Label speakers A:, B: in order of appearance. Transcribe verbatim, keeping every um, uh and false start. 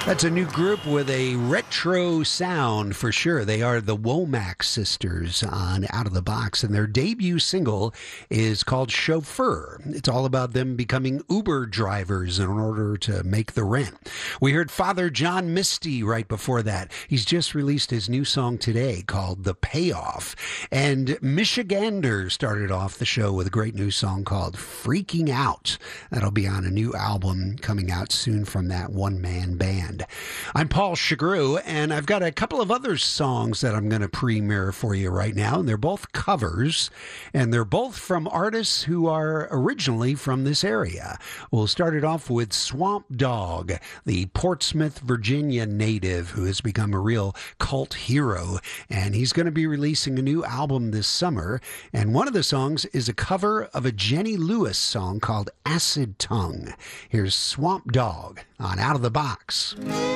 A: That's a new group with a retro sound for sure. They are the Womack sisters on Out of the Box, and their debut single is called Chauffeur. It's all about them becoming Uber drivers in order to make the rent. We heard Father John Misty right before that. He's just released his new song today called The Payoff. And Michigander started off the show with a great new song called Freaking Out. That'll be on a new album coming out soon from that one-man band. I'm Paul Chagru, and I've got a couple of other songs that I'm going to premiere for you right now, and they're both covers, and they're both from artists who are originally from this area. We'll start it off with Swamp Dogg, the Portsmouth, Virginia native who has become a real cult hero, and he's going to be releasing a new album this summer, and one of the songs is a cover of a Jenny Lewis song called Acid Tongue. Here's Swamp Dogg on Out of the Box.